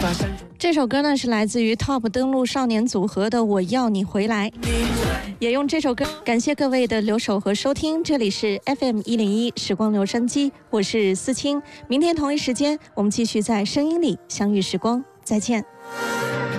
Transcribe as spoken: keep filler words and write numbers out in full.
这首歌呢是来自于 Top 登陆少年组合的《我要你回来》，也用这首歌感谢各位的留守和收听。这里是 F M 一零一时光留声机，我是思清。明天同一时间，我们继续在声音里相遇时光，再见。